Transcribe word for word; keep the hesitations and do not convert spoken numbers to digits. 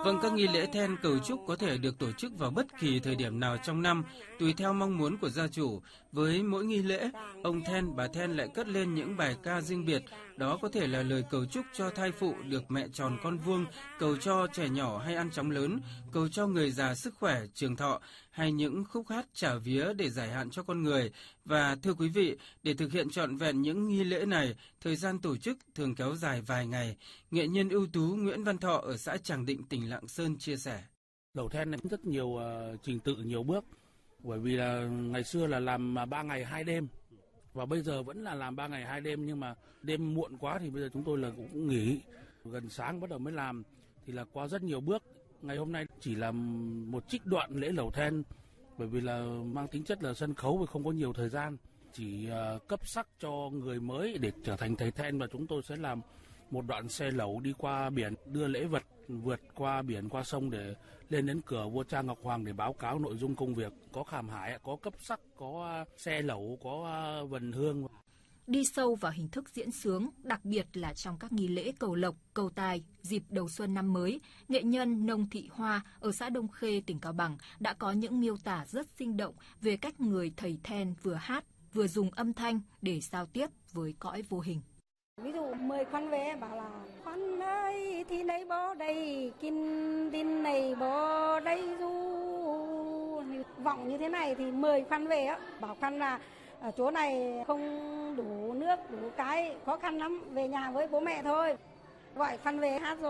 Vâng, các nghi lễ then cầu chúc có thể được tổ chức vào bất kỳ thời điểm nào trong năm, tùy theo mong muốn của gia chủ. Với mỗi nghi lễ, ông then, bà then lại cất lên những bài ca riêng biệt. Đó có thể là lời cầu chúc cho thai phụ được mẹ tròn con vuông, cầu cho trẻ nhỏ hay ăn chóng lớn, cầu cho người già sức khỏe, trường thọ, hay những khúc hát trả vía để giải hạn cho con người. Và thưa quý vị, để thực hiện trọn vẹn những nghi lễ này, thời gian tổ chức thường kéo dài vài ngày. Nghệ nhân ưu tú Nguyễn Văn Thọ ở xã Tràng Định, tỉnh Lạng Sơn chia sẻ. Lẩu then này rất nhiều uh, trình tự, nhiều bước, bởi vì là ngày xưa là làm ba ngày hai đêm, và bây giờ vẫn là làm ba ngày hai đêm, nhưng mà đêm muộn quá thì bây giờ chúng tôi là cũng nghỉ, gần sáng bắt đầu mới làm, thì là qua rất nhiều bước. Ngày hôm nay chỉ là một trích đoạn lễ lẩu then, bởi vì là mang tính chất là sân khấu và không có nhiều thời gian, chỉ uh, cấp sắc cho người mới để trở thành thầy then, và chúng tôi sẽ làm một đoạn xe lẩu đi qua biển, đưa lễ vật vượt qua biển, qua sông để lên đến cửa vua cha Ngọc Hoàng để báo cáo nội dung công việc. Có khảm hải, có cấp sắc, có xe lẩu, có vần hương. Đi sâu vào hình thức diễn xướng, đặc biệt là trong các nghi lễ cầu lộc, cầu tài, dịp đầu xuân năm mới, nghệ nhân Nông Thị Hoa ở xã Đông Khê, tỉnh Cao Bằng đã có những miêu tả rất sinh động về cách người thầy then vừa hát, vừa dùng âm thanh để giao tiếp với cõi vô hình. Ví dụ mời khoan về bảo là khoan ơi thì này bó đây, kinh tin này bó đây du. Vọng như thế này thì mời khoan về á, bảo khoan là ở chỗ này không đủ nước, đủ cái, khó khăn lắm, về nhà với bố mẹ thôi. Gọi khoan về hát rồi.